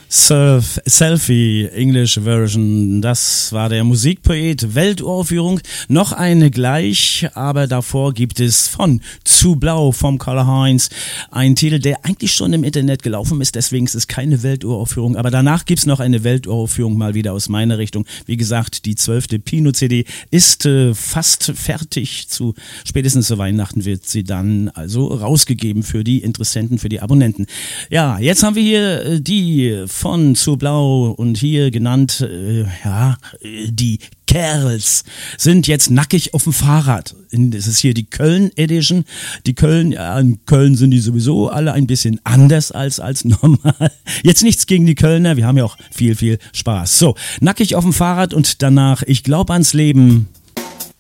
Selfie, English Version, das war der Musikpoet, Welturaufführung, noch eine gleich, aber davor gibt es von Zu Blau vom Karl-Heinz einen Titel, der eigentlich schon im Internet gelaufen ist, deswegen ist es keine Welturaufführung, aber danach gibt's noch eine Welturaufführung mal wieder aus meiner Richtung. Wie gesagt, die 12. Pino-CD ist fast fertig, spätestens zu Weihnachten wird sie dann also rausgegeben für die Interessenten, für die Abonnenten. Ja, jetzt haben wir hier die von Zu Blau und hier genannt, die Kerls sind jetzt nackig auf dem Fahrrad. Das ist hier die Köln Edition. In Köln sind die sowieso alle ein bisschen anders als normal. Jetzt nichts gegen die Kölner, wir haben ja auch viel, viel Spaß. So, nackig auf dem Fahrrad und danach Ich glaub ans Leben.